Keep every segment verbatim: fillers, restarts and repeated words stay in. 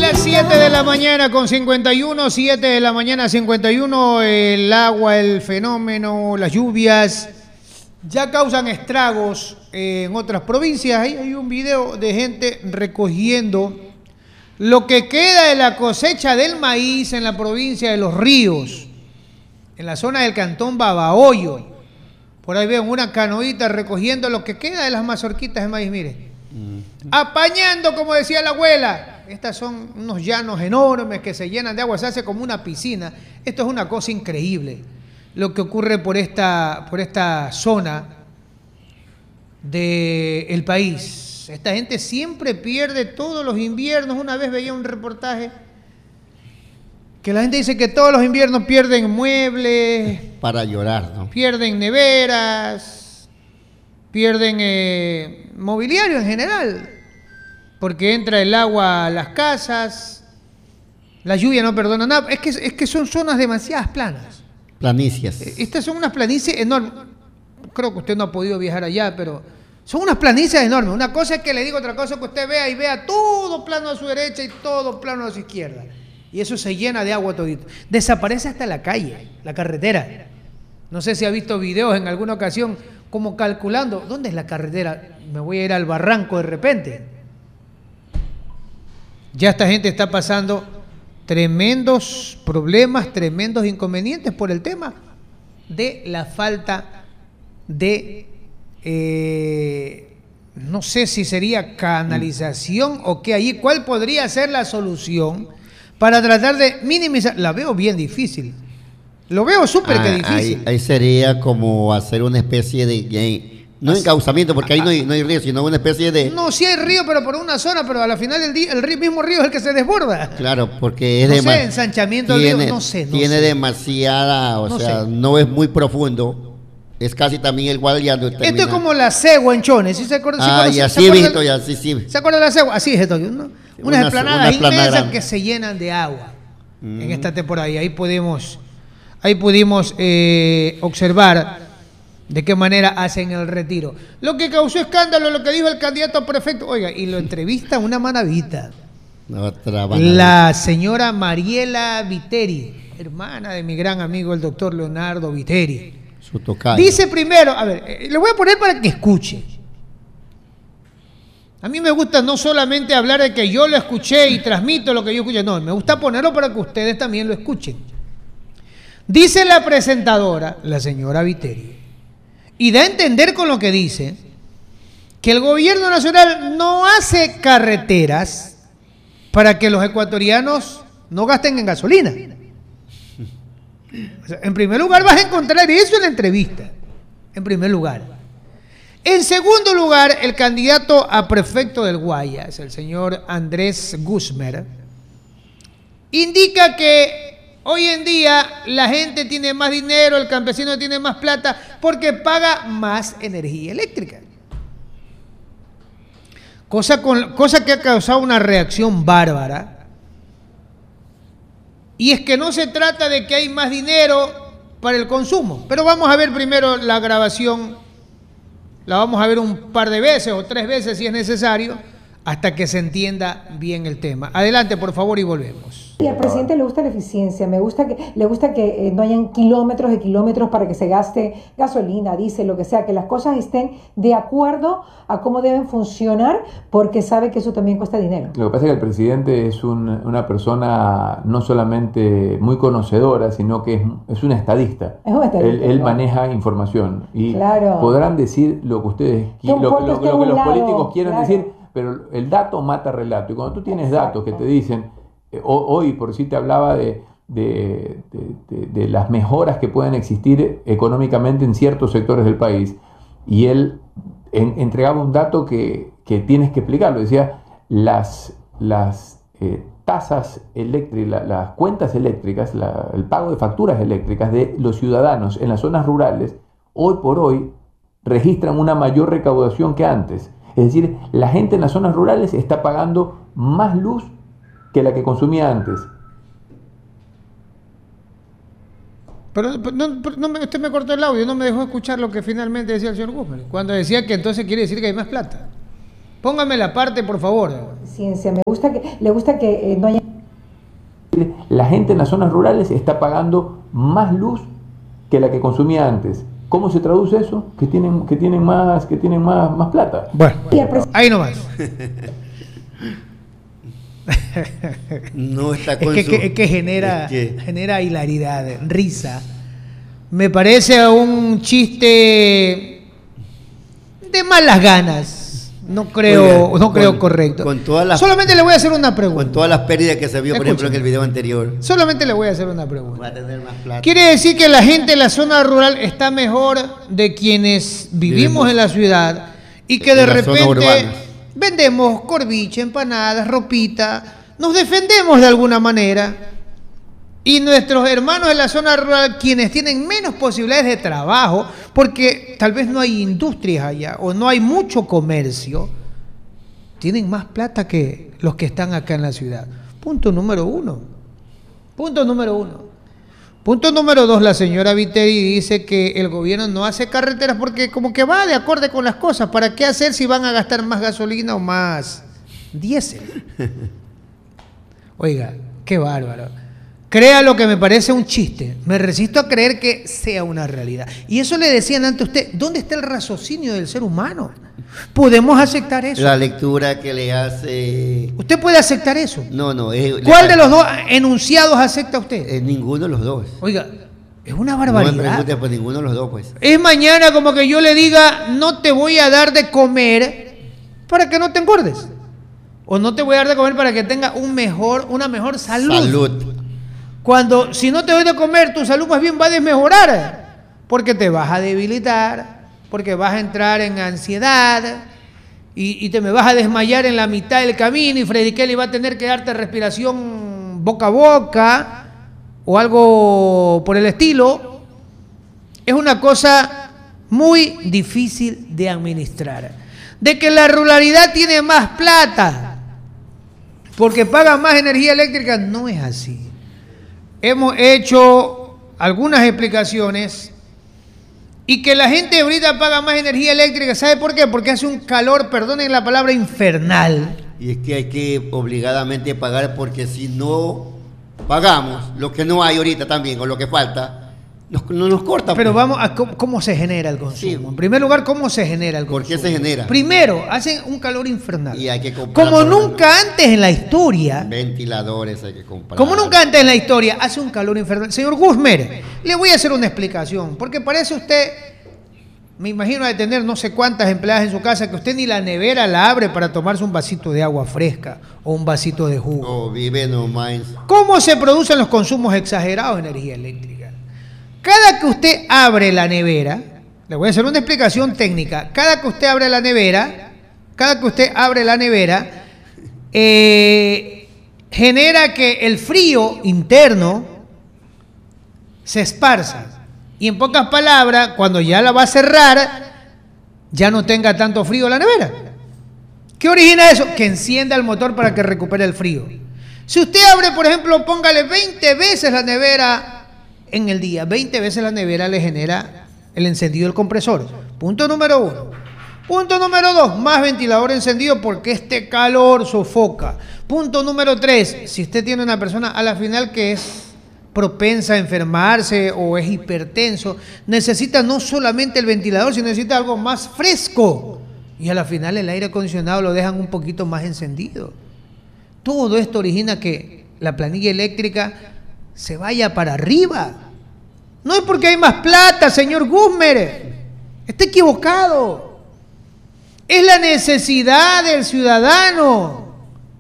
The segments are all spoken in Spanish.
las siete de la mañana con cincuenta y uno, siete de la mañana cincuenta y uno, el agua, el fenómeno, las lluvias ya causan estragos en otras provincias. Ahí hay un video de gente recogiendo lo que queda de la cosecha del maíz en la provincia de Los Ríos, en la zona del cantón Babahoyo. Por ahí veo una canoita recogiendo lo que queda de las mazorquitas de maíz, mire. Apañando, como decía la abuela. Estas son unos llanos enormes que se llenan de agua, se hace como una piscina. Esto es una cosa increíble, lo que ocurre por esta, por esta zona del país. Esta gente siempre pierde todos los inviernos. Una vez veía un reportaje que la gente dice que todos los inviernos pierden muebles. Para llorar, ¿no? Pierden neveras, pierden eh, mobiliario en general, porque entra el agua a las casas, la lluvia no perdona nada. Es que, es que son zonas demasiadas planas. Planicias. Estas son unas planicies enormes. Creo que usted no ha podido viajar allá, pero son unas planicies enormes. Una cosa es que le digo, otra cosa es que usted vea y vea todo plano a su derecha y todo plano a su izquierda. Y eso se llena de agua todito. Desaparece hasta la calle, la carretera. No sé si ha visto videos en alguna ocasión como calculando, ¿dónde es la carretera? Me voy a ir al barranco de repente. Ya esta gente está pasando tremendos problemas, tremendos inconvenientes por el tema de la falta de, eh, no sé si sería canalización o qué allí. ¿Cuál podría ser la solución para tratar de minimizar? La veo bien difícil. Lo veo súper ah, que difícil. Ahí, ahí sería como hacer una especie de... de no encauzamiento, porque ahí no hay, no hay río, sino una especie de... No, sí hay río, pero por una zona, pero a la final del día el río, mismo río es el que se desborda. Claro, porque es no de... sé, ensanchamiento del río, no sé. No tiene sé. demasiada, o no sea, sé. no es muy profundo. Es casi también el Guadiano. Esto es como la cegua en Chones, ¿sí se acuerdan? Ah, ¿sí y así he visto, ya, sí, sí. ¿Se acuerdan de la cegua? Así es esto, ¿no? Unas Una- esplanadas una esplanada inmensas grande. que se llenan de agua Mm. en esta temporada. Y ahí podemos, ahí pudimos eh, observar de qué manera hacen el retiro. Lo que causó escándalo, lo que dijo el candidato a prefecto, oiga, y lo entrevista una manavita. Otra banana. La señora Mariela Viteri, hermana de mi gran amigo el doctor Leonardo Viteri. Su tocayo. Dice primero, a ver, eh, le voy a poner para que escuche. A mí me gusta no solamente hablar de que yo lo escuché y transmito lo que yo escuché, no, me gusta ponerlo para que ustedes también lo escuchen. Dice la presentadora, la señora Viteri, y da a entender con lo que dice, que el gobierno nacional no hace carreteras para que los ecuatorianos no gasten en gasolina. O sea, en primer lugar vas a encontrar eso en la entrevista, en primer lugar. En segundo lugar, el candidato a prefecto del Guayas, el señor Andrés Guzmán, indica que hoy en día la gente tiene más dinero, el campesino tiene más plata porque paga más energía eléctrica. Cosa, con, cosa que ha causado una reacción bárbara. Y es que no se trata de que hay más dinero para el consumo. Pero vamos a ver primero la grabación. La vamos a ver un par de veces o tres veces si es necesario, hasta que se entienda bien el tema. Adelante, por favor, y volvemos. Y al presidente le gusta la eficiencia, me gusta que, le gusta que eh, no hayan kilómetros de kilómetros para que se gaste gasolina, diésel, lo que sea, que las cosas estén de acuerdo a cómo deben funcionar, porque sabe que eso también cuesta dinero. Lo que pasa es que el presidente es un, una persona no solamente muy conocedora, sino que es, es un estadista. Es un estadista, Él, él claro. maneja información y Claro. podrán decir lo que ustedes, Que un lo, puerto lo- esté lo a que un los lado, políticos quieran claro. decir, pero el dato mata relato. Y cuando tú tienes Exacto. datos que te dicen, eh, ho- hoy por si te hablaba de, de, de- de- de las mejoras que pueden existir económicamente en ciertos sectores del país, y él en- entregaba un dato que, que tienes que explicarlo. Decía, las, las eh, tasas eléctricas, la- las cuentas eléctricas, la- el pago de facturas eléctricas de los ciudadanos en las zonas rurales, hoy por hoy registran una mayor recaudación que antes. Es decir, la gente en las zonas rurales está pagando más luz que la que consumía antes. Pero, pero no, pero no me, usted me cortó el audio, no me dejó escuchar lo que finalmente decía el señor Guzmán, cuando decía que entonces quiere decir que hay más plata. Póngame la parte, por favor. Ciencia, me gusta que, le gusta que eh, no haya... La gente en las zonas rurales está pagando más luz que la que consumía antes. ¿Cómo se traduce eso? Que tienen, que tienen más, que tienen más, más plata. Bueno, ahí nomás. No está con es que, su... que, es que genera, es que... genera hilaridad, risa. Me parece un chiste de malas ganas. No creo, Oiga, no creo con, correcto. Con todas las, Solamente le voy a hacer una pregunta. Con todas las pérdidas que se vio, por Escuchen. ejemplo, en el video anterior. Solamente le voy a hacer una pregunta. Va a tener más plata. ¿Quiere decir que la gente de la zona rural está mejor de quienes vivimos, vivimos en la ciudad y que de repente vendemos corviche, empanadas, ropita, nos defendemos de alguna manera y nuestros hermanos de la zona rural, quienes tienen menos posibilidades de trabajo, porque tal vez no hay industrias allá o no hay mucho comercio, tienen más plata que los que están acá en la ciudad? Punto número uno. Punto número uno. Punto número dos, la señora Viteri dice que el gobierno no hace carreteras porque como que va de acorde con las cosas. ¿Para qué hacer si van a gastar más gasolina o más diésel? Oiga, qué bárbaro. Crea lo que me parece un chiste. Me resisto a creer que sea una realidad. Y eso le decían antes a usted, ¿dónde está el raciocinio del ser humano? ¿Podemos aceptar eso? La lectura que le hace... ¿Usted puede aceptar eso? No, no. Es, ¿Cuál le... de los dos enunciados acepta usted? Eh, ninguno de los dos. Oiga, es una barbaridad. No me pregunte, pues ninguno de los dos, pues. Es mañana como que yo le diga, no te voy a dar de comer para que no te engordes. O no te voy a dar de comer para que tenga un mejor, una mejor salud. Salud. Cuando, si no te doy de comer, tu salud más bien va a desmejorar. Porque te vas a debilitar, porque vas a entrar en ansiedad y, y te me vas a desmayar en la mitad del camino y Freddy Kelly va a tener que darte respiración boca a boca o algo por el estilo. Es una cosa muy difícil de administrar. De que la ruralidad tiene más plata porque paga más energía eléctrica, no es así. Hemos hecho algunas explicaciones y que la gente ahorita paga más energía eléctrica, ¿sabe por qué? Porque hace un calor, perdonen la palabra, infernal. Y es que hay que obligadamente pagar porque si no pagamos lo que no hay ahorita también o lo que falta, nos, no nos corta. Pero pues. vamos a cómo, cómo se genera el consumo. Sí. En primer lugar, ¿cómo se genera el consumo? ¿Por qué se genera? Primero, hacen un calor infernal. Y hay que comprar. Como nunca antes en la historia. Ventiladores hay que comprar. Como nunca antes en la historia, hace un calor infernal. Señor Guzmer, le voy a hacer una explicación, porque parece usted, me imagino de tener no sé cuántas empleadas en su casa, que usted ni la nevera la abre para tomarse un vasito de agua fresca o un vasito de jugo. Oh, vive nomás. ¿Cómo se producen los consumos exagerados de energía eléctrica? Cada que usted abre la nevera, le voy a hacer una explicación técnica, cada que usted abre la nevera, cada que usted abre la nevera, eh, genera que el frío interno se esparza. Y en pocas palabras, cuando ya la va a cerrar, ya no tenga tanto frío la nevera. ¿Qué origina eso? Que encienda el motor para que recupere el frío. Si usted abre, por ejemplo, póngale veinte veces la nevera en el día, veinte veces la nevera le genera el encendido del compresor. Punto número uno. Punto número dos, más ventilador encendido porque este calor sofoca. Punto número tres, si usted tiene una persona a la final que es propensa a enfermarse o es hipertenso, necesita no solamente el ventilador, sino necesita algo más fresco. Y a la final el aire acondicionado lo dejan un poquito más encendido. Todo esto origina que la planilla eléctrica se vaya para arriba. No es porque hay más plata, señor Guzmer. Está equivocado. Es la necesidad del ciudadano.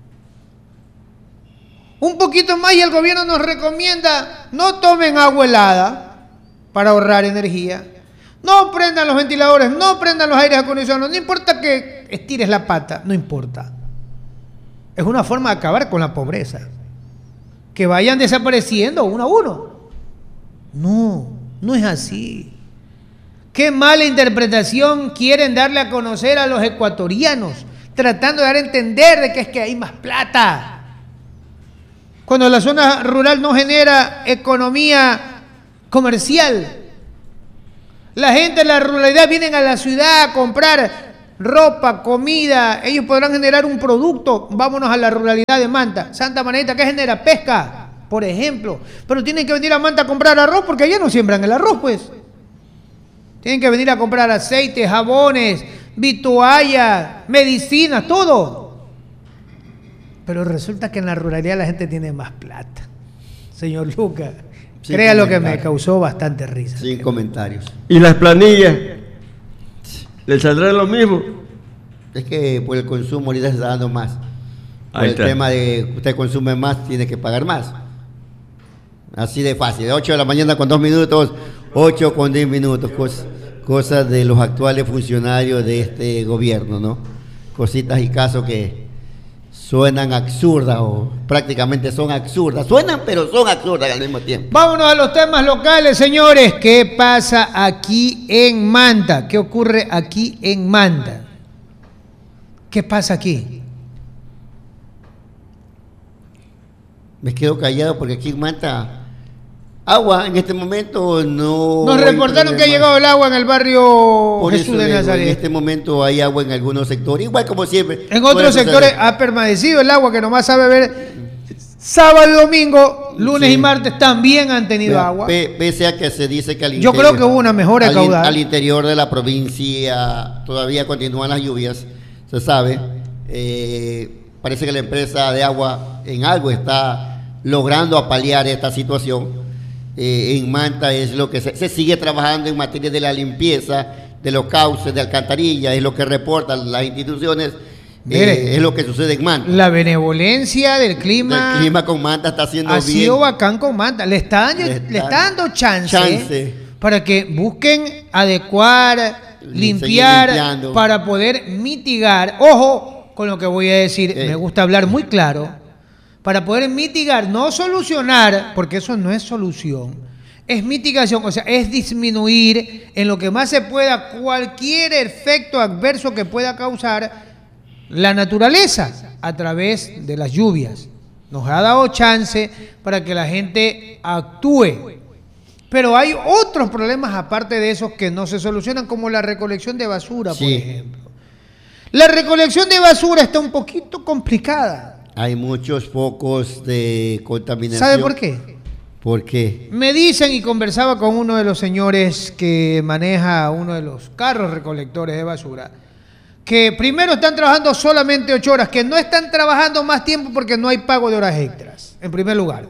Un poquito más y el gobierno nos recomienda, no tomen agua helada para ahorrar energía. No prendan los ventiladores, no prendan los aires acondicionados. No importa que estires la pata, no importa. Es una forma de acabar con la pobreza. Que vayan desapareciendo uno a uno. No, no es así. Qué mala interpretación quieren darle a conocer a los ecuatorianos, tratando de dar a entender de que es que hay más plata. Cuando la zona rural no genera economía comercial. La gente de la ruralidad vienen a la ciudad a comprar ropa, comida, ellos podrán generar un producto. Vámonos a la ruralidad de Manta. Santa Margarita, ¿qué genera? Pesca, por ejemplo. Pero tienen que venir a Manta a comprar arroz porque allá no siembran el arroz, pues. Tienen que venir a comprar aceite, jabones, vitualla, medicinas, todo. Pero resulta que en la ruralidad la gente tiene más plata. Señor Lucas, Sin crea lo que me comentarios. causó bastante risa. Sin comentarios. ¿Y las planillas? ¿Les saldrá lo mismo? Es que por el consumo ahorita se está dando más. Por Ahí el está. tema de que usted consume más, tiene que pagar más. Así de fácil. De ocho de la mañana con dos minutos, ocho con diez minutos. Cos, cosas de los actuales funcionarios de este gobierno, ¿no? Cositas y casos que suenan absurdas o prácticamente son absurdas. Suenan, pero son absurdas al mismo tiempo. Vámonos a los temas locales, señores. ¿Qué pasa aquí en Manta? ¿Qué ocurre aquí en Manta? ¿Qué pasa aquí? Me quedo callado porque aquí en Manta, agua en este momento no... Nos hay reportaron que ha problema. llegado el agua en el barrio Por Jesús eso de digo, en Nazaret. este momento hay agua en algunos sectores, igual como siempre. En Puede otros suceder. sectores ha permanecido el agua que nomás sabe ver sábado y domingo, lunes Sí. y martes también han tenido Vea, agua. pe- Pese a que se dice que al Yo creo que hubo una mejora de al, in- caudal. al interior de la provincia todavía continúan las lluvias, se sabe. Eh, parece que la empresa de agua en algo está logrando apalear esta situación. Eh, en Manta es lo que se, se sigue trabajando en materia de la limpieza de los cauces de alcantarilla, es lo que reportan las instituciones. Mire, eh, es lo que sucede en Manta. La benevolencia del clima, El clima con Manta está haciendo ha bien. sido bacán con Manta. Le está, dando- Le le está- está dando chance, chance. para que busquen adecuar, Seguir limpiar, limpiando. para poder mitigar. Ojo con lo que voy a decir, Eh. me gusta hablar muy claro. Para poder mitigar, no solucionar, porque eso no es solución, es mitigación, o sea, es disminuir en lo que más se pueda cualquier efecto adverso que pueda causar la naturaleza a través de las lluvias. Nos ha dado chance para que la gente actúe. Pero hay otros problemas aparte de esos que no se solucionan, como la recolección de basura, por Sí. ejemplo. La recolección de basura está un poquito complicada. Hay muchos focos de contaminación. ¿Sabe por qué? ¿Por qué? Me dicen, y conversaba con uno de los señores que maneja uno de los carros recolectores de basura, que primero están trabajando solamente ocho horas, que no están trabajando más tiempo porque no hay pago de horas extras, en primer lugar.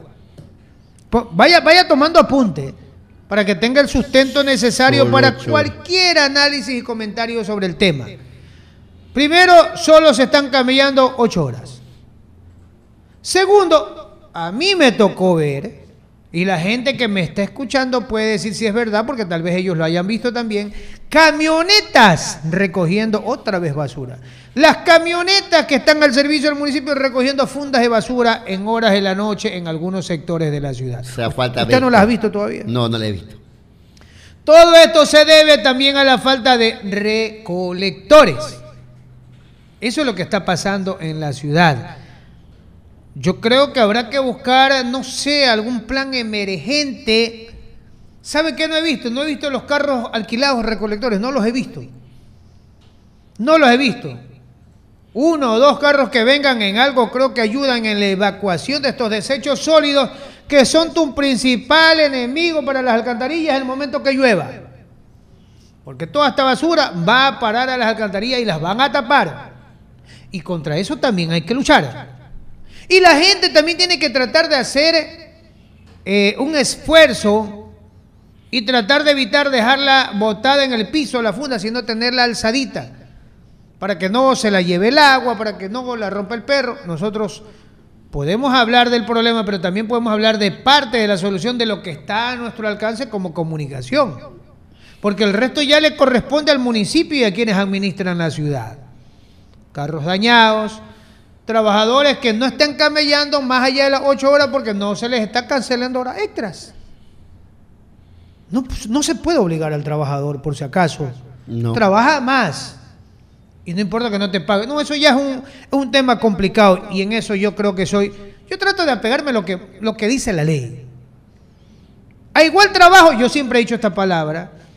Po- Vaya, vaya tomando apunte para que tenga el sustento necesario Solo para ocho. cualquier análisis y comentario sobre el tema. Primero, solo se están camellando ocho horas. Segundo, a mí me tocó ver, y la gente que me está escuchando puede decir si es verdad, porque tal vez ellos lo hayan visto también, camionetas recogiendo otra vez basura. Las camionetas que están al servicio del municipio recogiendo fundas de basura en horas de la noche en algunos sectores de la ciudad. O sea, falta ¿Usted no ver- las ha visto todavía? No, no la he visto. Todo esto se debe también a la falta de recolectores. Eso es lo que está pasando en la ciudad. Yo creo que habrá que buscar, no sé, algún plan emergente. ¿Sabe qué no he visto? No he visto los carros alquilados recolectores, no los he visto. No los he visto. Uno o dos carros que vengan en algo creo que ayudan en la evacuación de estos desechos sólidos que son tu principal enemigo para las alcantarillas en el momento que llueva. Porque toda esta basura va a parar a las alcantarillas y las van a tapar. Y contra eso también hay que luchar. Y la gente también tiene que tratar de hacer eh, un esfuerzo y tratar de evitar dejarla botada en el piso, la funda, sino tenerla alzadita, para que no se la lleve el agua, para que no la rompa el perro. Nosotros podemos hablar del problema, pero también podemos hablar de parte de la solución, de lo que está a nuestro alcance como comunicación. Porque el resto ya le corresponde al municipio y a quienes administran la ciudad. Carros dañados, trabajadores que no están camellando más allá de las ocho horas porque no se les está cancelando horas extras. No, pues, no se puede obligar al trabajador, por si acaso. No. Trabaja más. Y no importa que no te pague. No, eso ya es un, es un tema complicado. Y en eso yo creo que soy... Yo trato de apegarme a lo que, lo que dice la ley. A igual trabajo, yo siempre he dicho esta palabra,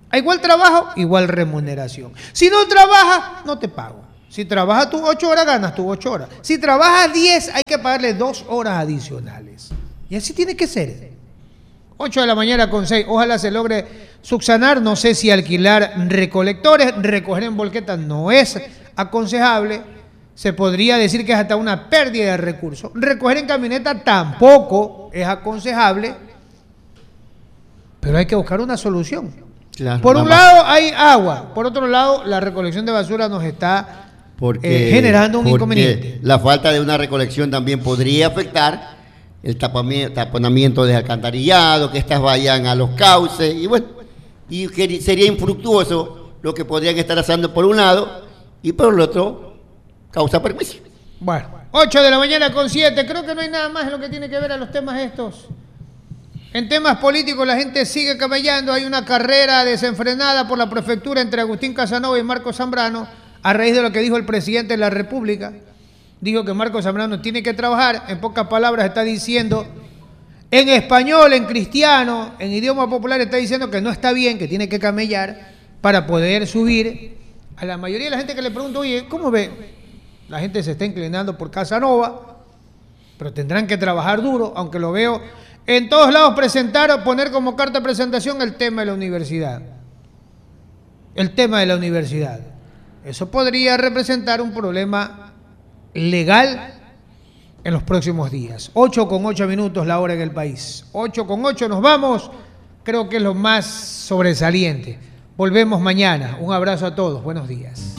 A igual trabajo, igual remuneración. Si no trabajas, no te pago. Si trabajas tus ocho horas, ganas tus ocho horas. Si trabajas diez, hay que pagarle dos horas adicionales. Y así tiene que ser. ocho de la mañana con seis. Ojalá se logre subsanar. No sé si alquilar recolectores, recoger en volquetas no es aconsejable. Se podría decir que es hasta una pérdida de recursos. Recoger en camioneta tampoco es aconsejable. Pero hay que buscar una solución. Claro, por un más. lado hay agua, por otro lado la recolección de basura nos está porque, eh, generando un inconveniente. La falta de una recolección también podría afectar el taponamiento de alcantarillado, que estas vayan a los cauces, y bueno, y que sería infructuoso lo que podrían estar haciendo por un lado, y por el otro causa perjuicio. Bueno, ocho de la mañana con siete, creo que no hay nada más en lo que tiene que ver a los temas estos. En temas políticos la gente sigue camellando, hay una carrera desenfrenada por la prefectura entre Agustín Casanova y Marco Zambrano, a raíz de lo que dijo el presidente de la República. Dijo que Marco Zambrano tiene que trabajar, en pocas palabras está diciendo, en español, en cristiano, en idioma popular está diciendo que no está bien, que tiene que camellar para poder subir. A la mayoría de la gente que le pregunta, oye, ¿cómo ve? La gente se está inclinando por Casanova, pero tendrán que trabajar duro, aunque lo veo en todos lados presentar o poner como carta de presentación el tema de la universidad. El tema de la universidad. Eso podría representar un problema legal en los próximos días. ocho con ocho minutos la hora en el país. ocho con ocho nos vamos. Creo que es lo más sobresaliente. Volvemos mañana. Un abrazo a todos. Buenos días.